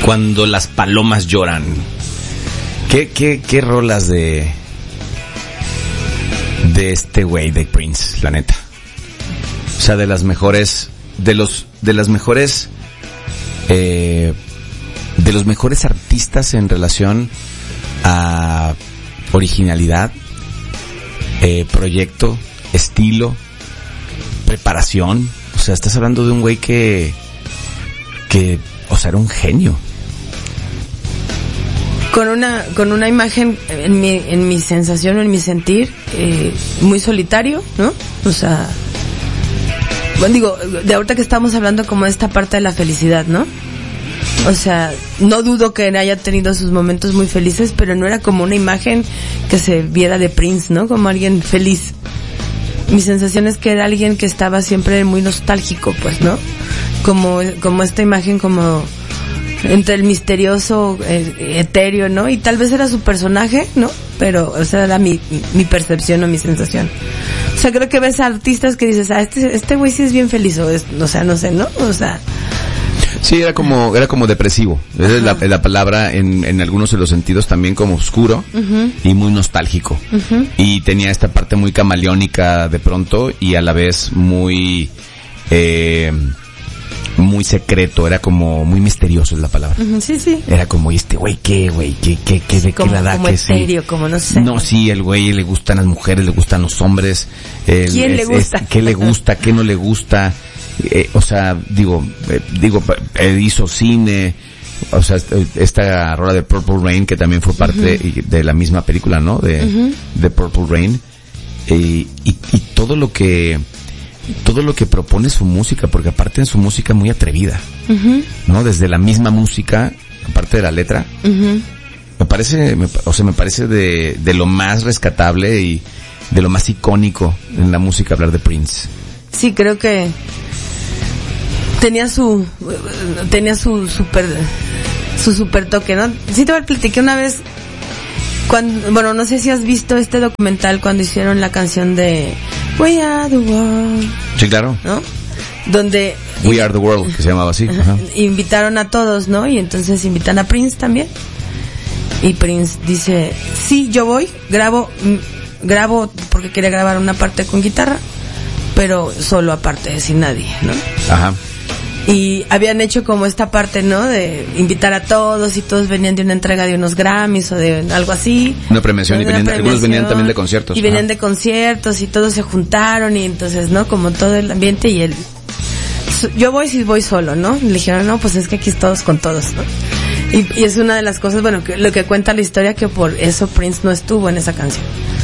Cuando las palomas lloran. ¿Qué rolas de este güey, de Prince, la neta? O sea, de las mejores artistas en relación a originalidad, proyecto, estilo, preparación. O sea, estás hablando de un güey que, o sea, era un genio. Con una imagen, en mi sensación, en mi sentir, muy solitario, ¿no? O sea, bueno, digo, de ahorita que estamos hablando como esta parte de la felicidad, ¿no? O sea, no dudo que haya tenido sus momentos muy felices, pero no era como una imagen que se viera de Prince, ¿no? Como alguien feliz. Mi sensación es que era alguien que estaba siempre muy nostálgico, pues, ¿no? Como esta imagen como entre el misterioso, etéreo, ¿no? Y tal vez era su personaje, ¿no? Pero esa era mi percepción o mi sensación. O sea, creo que ves a artistas que dices, este güey sí es bien feliz, o sea, no sé, ¿no? O sea... Sí, era como depresivo. Esa es la palabra en algunos de los sentidos, también como oscuro y muy nostálgico. Y tenía esta parte muy camaleónica de pronto y a la vez muy secreto, era como muy misterioso es la palabra. Sí, sí. Era como, güey, ¿qué de qué la da? Como etéreo, como no sé. No, sí, el güey le gustan las mujeres, le gustan los hombres. ¿Quién le gusta? ¿Qué le gusta? ¿Qué no le gusta? O sea, hizo cine, o sea, esta rola de Purple Rain, que también fue parte de la misma película, ¿no? De Purple Rain. Y todo lo que propone su música, porque aparte en su música muy atrevida, ¿no? Desde la misma música, aparte de la letra, me parece de lo más rescatable y de lo más icónico en la música hablar de Prince. Sí, creo que tenía su super toque, ¿no? Sí, te platiqué una vez bueno, no sé si has visto este documental cuando hicieron la canción de We Are the World. Sí, claro. ¿No? Donde We Are the World, que se llamaba así. Ajá. Invitaron a todos, ¿no? Y entonces invitan a Prince también. Y Prince dice, sí, yo voy, grabo porque quería grabar una parte con guitarra, pero solo aparte, sin nadie, ¿no? Ajá. Y habían hecho como esta parte, ¿no? De invitar a todos y todos venían de una entrega de unos Grammys o de algo así. Una premiación, algunos venían también de conciertos. Y venían de conciertos y todos se juntaron y entonces, ¿no? Como todo el ambiente y yo voy si voy solo, ¿no? Le dijeron, no, pues es que aquí es todos con todos, ¿no? Y es una de las cosas, bueno, lo que cuenta la historia, que por eso Prince no estuvo en esa canción.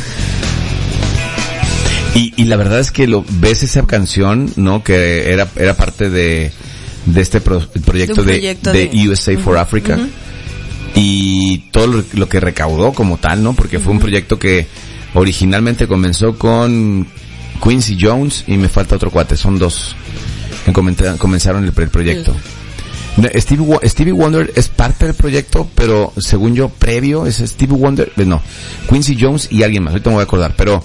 Y la verdad es que ves esa canción, ¿no? Que era parte de este proyecto de USA for Africa. Y todo lo que recaudó como tal, ¿no? Porque fue un proyecto que originalmente comenzó con Quincy Jones y me falta otro cuate, son dos que comenzaron el proyecto. Stevie Wonder es parte del proyecto, pero según yo, previo es Stevie Wonder, no, Quincy Jones y alguien más, ahorita me voy a acordar, pero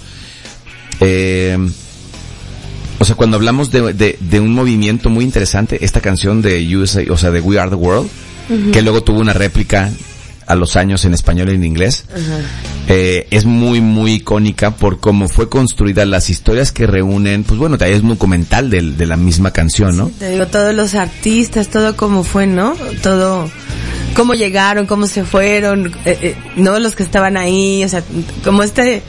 o sea, cuando hablamos de un movimiento muy interesante, esta canción de USA, o sea, de We Are the World, que luego tuvo una réplica a los años en español y en inglés, es muy, muy icónica por cómo fue construida, las historias que reúnen, pues bueno, es un documental de la misma canción, ¿no? Sí, te digo, todos los artistas, todo cómo fue, ¿no? Todo, cómo llegaron, cómo se fueron, no, los que estaban ahí, o sea, como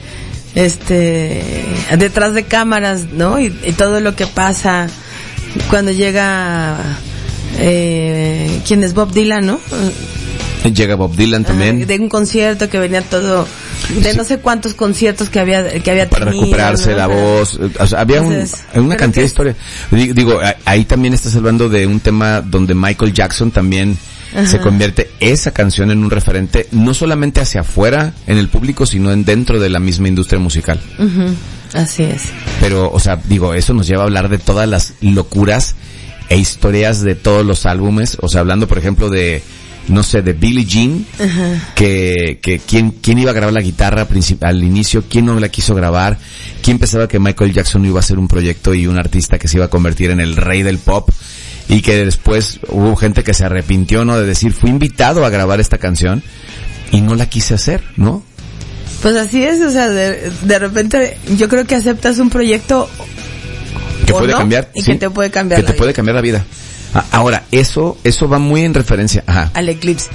detrás de cámaras, ¿no? Y todo lo que pasa cuando llega ¿quién es? Bob Dylan, ¿no? Llega Bob Dylan también. De un concierto que venía todo, de no sé cuántos conciertos que había para tenido, recuperarse, ¿no? La voz, o sea, había una cantidad de historias. Digo, ahí también estás hablando de un tema donde Michael Jackson también se convierte esa canción en un referente, no solamente hacia afuera en el público, sino dentro de la misma industria musical. Así es. Pero, o sea, digo, eso nos lleva a hablar de todas las locuras e historias de todos los álbumes. O sea, hablando, por ejemplo, de, no sé, de Billie Jean, que quién iba a grabar la guitarra al inicio, quién no la quiso grabar, quién pensaba que Michael Jackson iba a ser un proyecto y un artista que se iba a convertir en el rey del pop, y que después hubo gente que se arrepintió, ¿no? De decir, fui invitado a grabar esta canción y no la quise hacer, ¿no? Pues así es, o sea, de repente yo creo que aceptas un proyecto que puede cambiar, y sí, que te puede cambiar que te puede cambiar la vida. Ahora, eso va muy en referencia, al eclipse.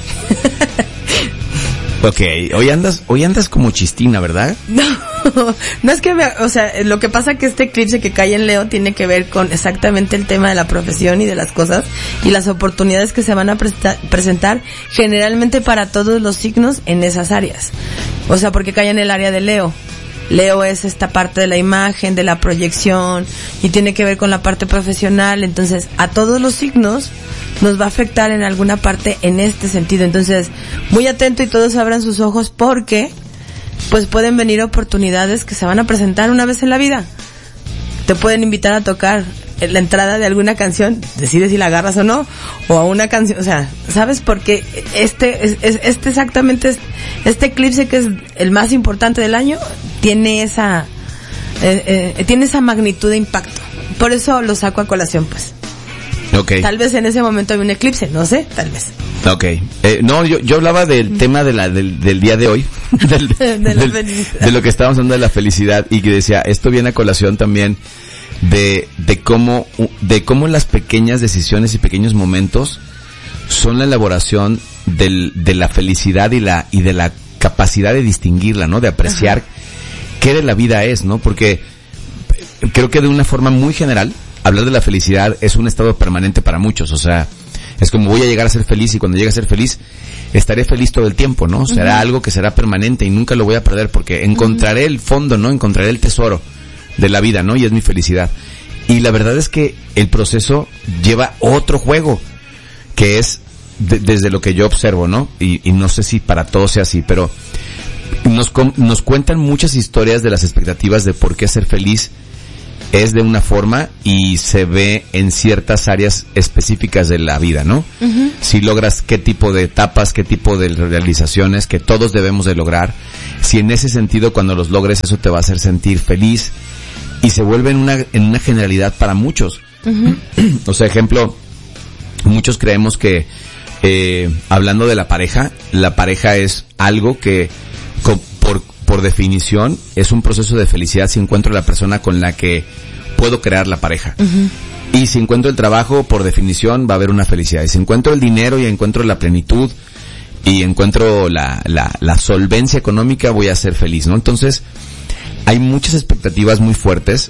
Okay, hoy andas como chistina, ¿verdad? No es que o sea, lo que pasa que este eclipse que cae en Leo tiene que ver con exactamente el tema de la profesión y de las cosas y las oportunidades que se van a presentar generalmente para todos los signos en esas áreas. O sea, porque cae en el área de Leo. Leo es esta parte de la imagen, de la proyección y tiene que ver con la parte profesional, entonces a todos los signos nos va a afectar en alguna parte en este sentido. Entonces, muy atento y todos abran sus ojos porque pues pueden venir oportunidades que se van a presentar una vez en la vida. Te pueden invitar a tocar la entrada de alguna canción, decides si la agarras o no, o a una canción, o sea, ¿sabes? Porque este exactamente, este eclipse que es el más importante del año, tiene esa magnitud de impacto. Por eso lo saco a colación, pues. Okay. Tal vez en ese momento hay un eclipse, no sé, tal vez. Okay. No, yo hablaba del tema del día de hoy, de lo que estábamos hablando de la felicidad, y que decía, esto viene a colación también de cómo las pequeñas decisiones y pequeños momentos son la elaboración de la felicidad y de la capacidad de distinguirla, ¿no? De apreciar qué de la vida es, ¿no? Porque creo que de una forma muy general, hablar de la felicidad es un estado permanente para muchos, o sea, es como voy a llegar a ser feliz y cuando llegue a ser feliz estaré feliz todo el tiempo, ¿no? Será algo que será permanente y nunca lo voy a perder porque encontraré el fondo, ¿no? Encontraré el tesoro de la vida, ¿no? Y es mi felicidad. Y la verdad es que el proceso lleva otro juego, que es desde lo que yo observo, ¿no? Y no sé si para todos sea así, pero nos cuentan muchas historias de las expectativas de por qué ser feliz es de una forma y se ve en ciertas áreas específicas de la vida, ¿no? Si logras qué tipo de etapas, qué tipo de realizaciones que todos debemos de lograr, si en ese sentido cuando los logres eso te va a hacer sentir feliz y se vuelve en una generalidad para muchos. O sea, ejemplo, muchos creemos que hablando de la pareja es algo que por definición es un proceso de felicidad si encuentro la persona con la que puedo crear la pareja. Y si encuentro el trabajo, por definición va a haber una felicidad. Y si encuentro el dinero y encuentro la plenitud y encuentro la solvencia económica, voy a ser feliz, ¿no? Entonces, hay muchas expectativas muy fuertes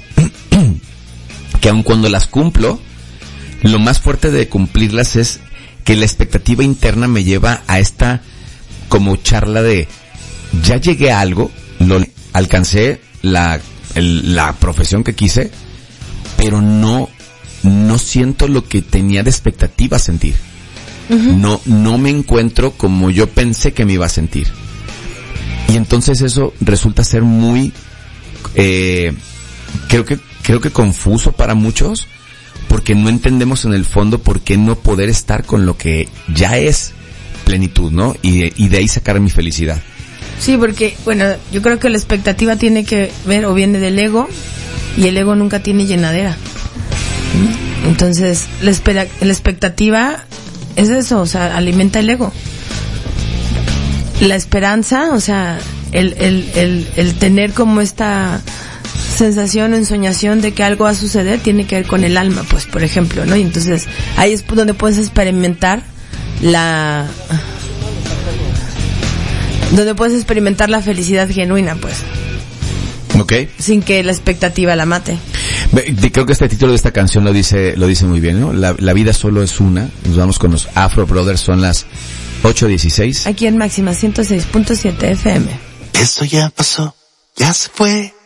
que aun cuando las cumplo, lo más fuerte de cumplirlas es que la expectativa interna me lleva a esta como charla de ya llegué a algo, alcancé la profesión que quise, pero no siento lo que tenía de expectativa sentir. No me encuentro como yo pensé que me iba a sentir. Y entonces eso resulta ser muy, creo que confuso para muchos, porque no entendemos en el fondo por qué no poder estar con lo que ya es plenitud, ¿no? Y de ahí sacar mi felicidad. Sí, porque, bueno, yo creo que la expectativa tiene que ver o viene del ego, y el ego nunca tiene llenadera. Entonces, la expectativa es eso, o sea, alimenta el ego. La esperanza, o sea, el tener como esta sensación o ensoñación de que algo va a suceder, tiene que ver con el alma, pues, por ejemplo, ¿no? Y entonces, ahí es donde puedes experimentar la felicidad genuina, pues. Okay. Sin que la expectativa la mate. Creo que este título de esta canción lo dice muy bien, ¿no? La vida solo es una. Nos vamos con los Afro Brothers, son las 8:16. Aquí en Máxima 106.7 FM. Eso ya pasó, ya se fue.